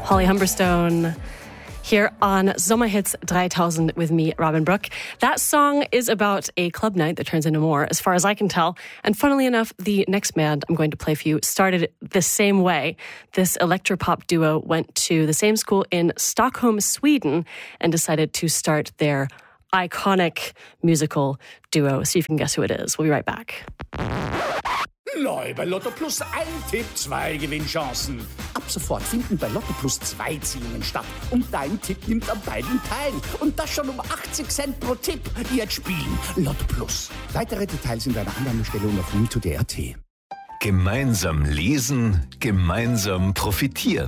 Holly Humberstone here on Sommerhits 3000 with me, Robin Brooke. That song is about a club night that turns into more, as far as I can tell. And funnily enough, the next band I'm going to play for you started the same way. This electropop duo went to the same school in Stockholm, Sweden, and decided to start their iconic musical duo. See if you can guess who it is. We'll be right back. Neu bei Lotto Plus ein Tipp, 2 Gewinnchancen. Ab sofort finden bei Lotto Plus 2 Ziehungen statt. Und dein Tipp nimmt an beiden teil. Und das schon um 80 Cent pro Tipp. Jetzt spielen Lotto Plus. Weitere Details in deiner Annahmestelle und auf www.to.at. Gemeinsam lesen, gemeinsam profitieren.